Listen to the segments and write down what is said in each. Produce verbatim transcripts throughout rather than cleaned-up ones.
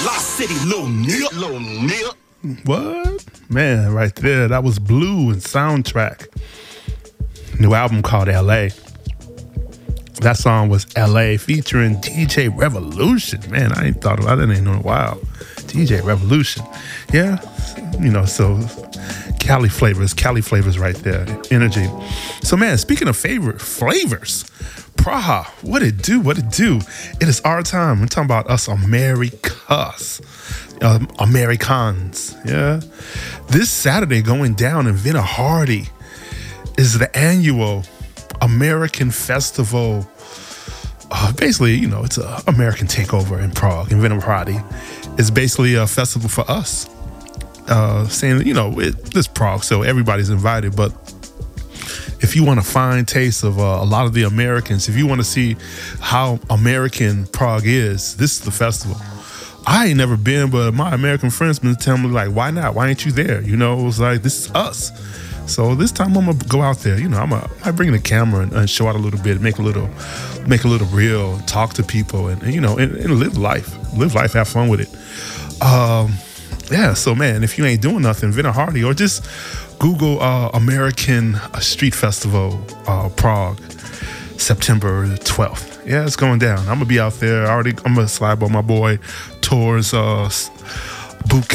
Lost City, Lil Nip, Lil Nip. What? Man, right there. That was Blue and Soundtrack. New album called L A. That song was L A featuring D J Revolution. Man, I ain't thought about that in a while. D J Revolution. Yeah, you know, so Cali flavors, Cali flavors right there. Energy. So, man, speaking of favorite flavors, Praha, what it do, what it do. It is our time. We're talking about us Americas. Um, Americans, yeah. This Saturday going down in Vinna Hardy is the annual American Festival. Uh, basically, you know, it's an American takeover in Prague, in Vinna Hardy. It's basically a festival for us. Uh, saying, you know, it, this Prague, so everybody's invited, but if you want a fine taste of uh, a lot of the Americans, if you want to see how American Prague is, this is the festival. I ain't never been, but my American friends been telling me, like, why not? Why ain't you there? You know, it was like, this is us. So this time I'm gonna go out there. You know, I'm gonna I bring the camera and, and show out a little bit, make a little, make a little reel, talk to people, and, and you know, and, and live life, live life, have fun with it. Um, yeah. So man, if you ain't doing nothing, Vinna Hardy, or just Google uh, American Street Festival, uh, Prague, September twelfth. Yeah, it's going down. I'm gonna be out there. I already, I'm gonna slide by my boy Tor's uh, book.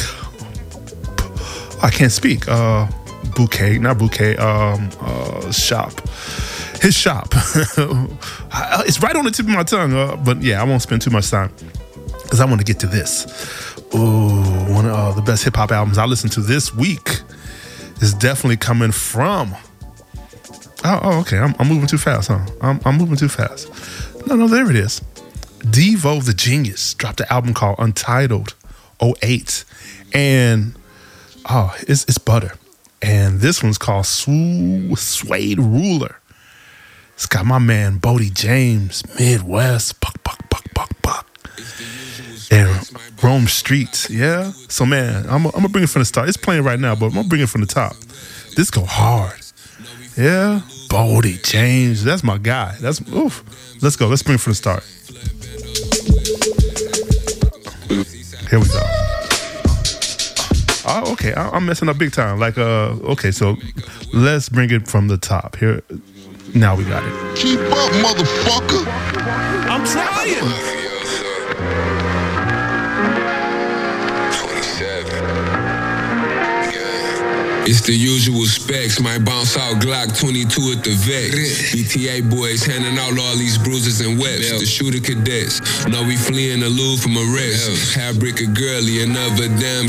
I can't speak. Uh, bouquet, not bouquet. Um, uh, shop. His shop. It's right on the tip of my tongue. Uh, but yeah, I won't spend too much time because I want to get to this. Ooh, one of uh, the best hip hop albums I listened to this week is definitely coming from. Oh, oh okay. I'm, I'm moving too fast, huh? I'm, I'm moving too fast. No, no, there it is. Devo the Genius dropped an album called Untitled oh eight. And, oh, it's, it's butter. And this one's called Sw- Suede Ruler. It's got my man, Bodie James, Midwest, buck, buck, buck, buck, buck. And Rome Streets, yeah? So, man, I'm, I'm going to bring it from the start. It's playing right now, but I'm going to bring it from the top. This go hard. Yeah? Bodie James, that's my guy. That's, oof. Let's go. Let's bring it from the start. Here we go. Oh, okay. I, I'm messing up big time. Like, uh, okay, so let's bring it from the top. Here, now we got it. Keep up, motherfucker. I'm trying. It's the usual specs, might bounce out Glock twenty-two at the Vex. B T A boys handing out all these bruises and webs. The shooter cadets, know we fleeing the Louvre from arrest. Half brick a girly, another damn